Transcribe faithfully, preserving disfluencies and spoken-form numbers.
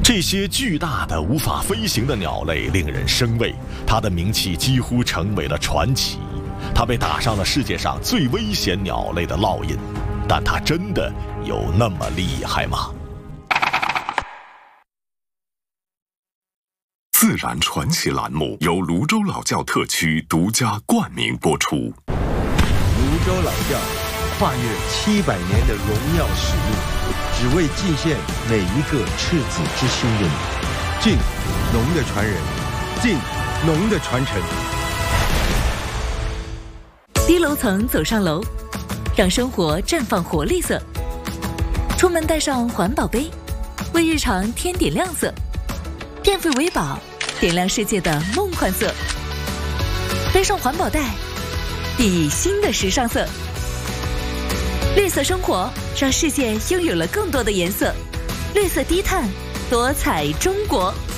这些巨大的无法飞行的鸟类令人生畏，它的名气几乎成为了传奇。它被打上了世界上最危险鸟类的烙印，但它真的有那么厉害吗？ 自然传奇栏目由泸州老窖特区独家冠名播出。 泸州老窖跨越七百年的荣耀使命，只为祭献每一个赤子之心的你。敬龙的传人，敬龙的传承。 低楼层走上楼，让生活绽放活力色。出门带上环保杯，为日常添点亮色。电费为宝，点亮世界的梦幻色。背上环保袋，熠熠新的时尚色。绿色生活，让世界拥有了更多的颜色。绿色低碳，多彩中国。